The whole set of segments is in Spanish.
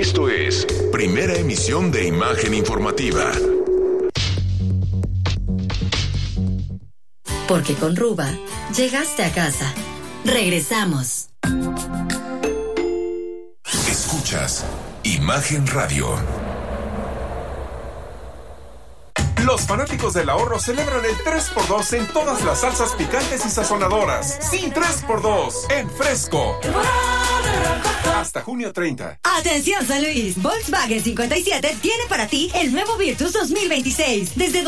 Esto es Primera Emisión de Imagen Informativa. Porque con Ruba llegaste a casa. Regresamos. Escuchas Imagen Radio. Los fanáticos del ahorro celebran el 3x2 en todas las salsas picantes y sazonadoras. Sí, 3x2 en Fresco. Hasta junio 30. Atención San Luis, Volkswagen 57 tiene para ti el nuevo Virtus 2026 desde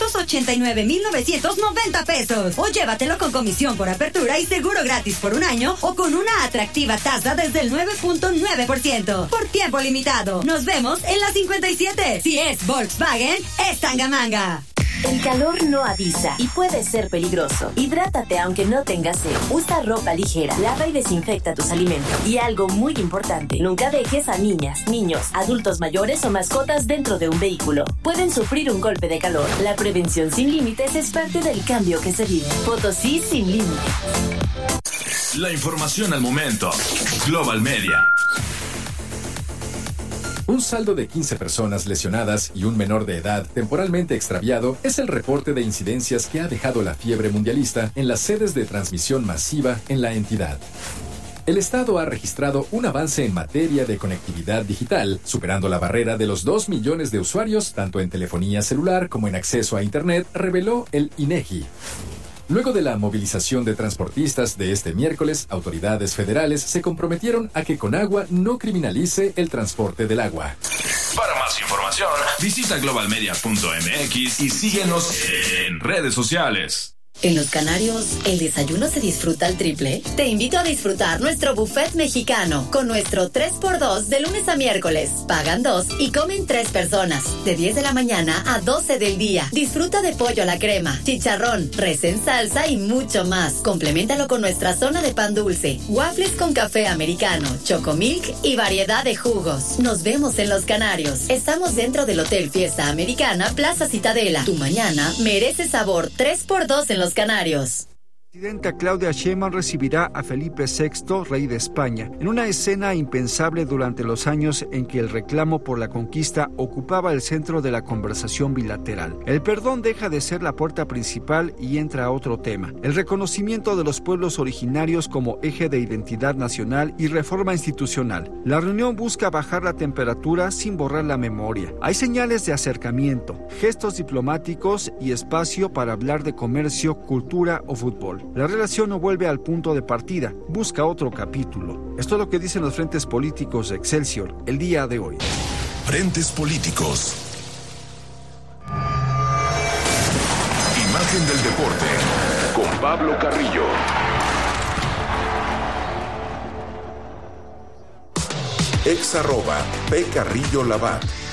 289,990 pesos. O llévatelo con comisión por apertura y seguro gratis por un año o con una atractiva tasa desde el 9.9% por tiempo limitado. Nos vemos en la 57. Si es Volkswagen, es Tangamanga. El calor no avisa y puede ser peligroso. Hidrátate aunque no tengas sed. Usa ropa ligera, lava y desinfecta tus alimentos. Y algo muy importante, nunca dejes a niñas, niños, adultos mayores o mascotas dentro de un vehículo. Pueden sufrir un golpe de calor. La prevención sin límites es parte del cambio que se vive. Potosí sin límites. La información al momento. Global Media. Un saldo de 15 personas lesionadas y un menor de edad temporalmente extraviado es el reporte de incidencias que ha dejado la fiebre mundialista en las sedes de transmisión masiva en la entidad. El Estado ha registrado un avance en materia de conectividad digital, superando la barrera de los 2 millones de usuarios, tanto en telefonía celular como en acceso a Internet, reveló el INEGI. Luego de la movilización de transportistas de este miércoles, autoridades federales se comprometieron a que Conagua no criminalice el transporte del agua. Para más información, visita globalmedia.mx y síguenos en redes sociales. En Los Canarios, ¿el desayuno se disfruta al triple? Te invito a disfrutar nuestro buffet mexicano con nuestro 3x2 de lunes a miércoles. Pagan 2 y comen 3 personas. De 10 de la mañana a 12 del día. Disfruta de pollo a la crema, chicharrón, res en salsa y mucho más. Compleméntalo con nuestra zona de pan dulce, waffles con café americano, chocomilk y variedad de jugos. Nos vemos en Los Canarios. Estamos dentro del Hotel Fiesta Americana, Plaza Citadela. Tu mañana merece sabor. 3x2 en Los Canarios. La presidenta Claudia Sheinbaum recibirá a Felipe VI, rey de España, en una escena impensable durante los años en que el reclamo por la conquista ocupaba el centro de la conversación bilateral. El perdón deja de ser la puerta principal y entra a otro tema, el reconocimiento de los pueblos originarios como eje de identidad nacional y reforma institucional. La reunión busca bajar la temperatura sin borrar la memoria. Hay señales de acercamiento, gestos diplomáticos y espacio para hablar de comercio, cultura o fútbol. La relación no vuelve al punto de partida, busca otro capítulo. Esto es lo que dicen los frentes políticos de Excelsior el día de hoy. Frentes políticos. Imagen del deporte con Pablo Carrillo. @P Carrillo Labat.